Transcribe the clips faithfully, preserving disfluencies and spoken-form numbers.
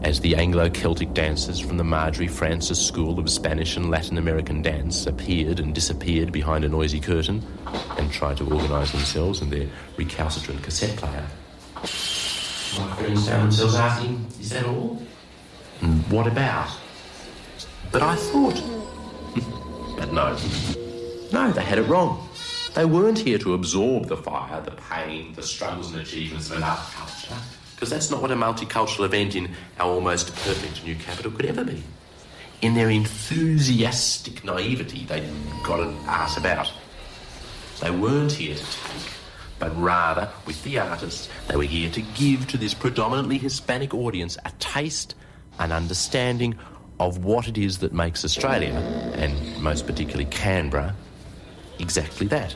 as the Anglo-Celtic dancers from the Marjorie Francis School of Spanish and Latin American Dance appeared and disappeared behind a noisy curtain and tried to organise themselves and their recalcitrant cassette player. My friends found themselves asking, is that all? And what about? But I thought... but no. No, they had it wrong. They weren't here to absorb the fire, the pain, the struggles and achievements of an art culture, because that's not what a multicultural event in our almost perfect new capital could ever be. In their enthusiastic naivety, they got an art about. They weren't here to take, but rather, with the artists, they were here to give to this predominantly Hispanic audience a taste, an understanding of what it is that makes Australia, and most particularly Canberra, exactly that.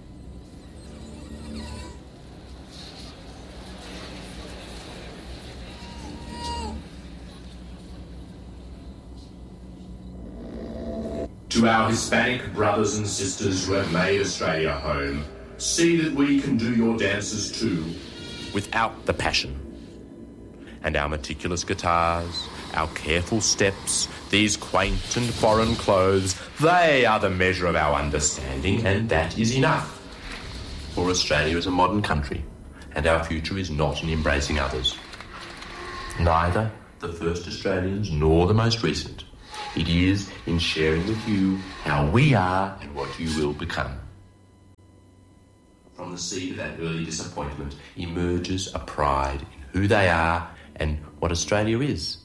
To our Hispanic brothers and sisters who have made Australia home, see that we can do your dances too. Without the passion. And our meticulous guitars, our careful steps, these quaint and foreign clothes, they are the measure of our understanding, and that is enough. For Australia is a modern country, and our future is not in embracing others. Neither the first Australians nor the most recent. It is in sharing with you how we are and what you will become. From the seed of that early disappointment emerges a pride in who they are and what Australia is.